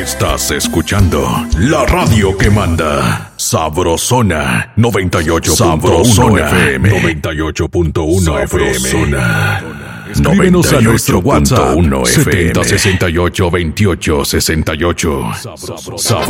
Estás escuchando la radio que manda. Sabrosona 98. Sabrosona FM 98.1 FM. Escríbenos a nuestro WhatsApp 70 68 28 68.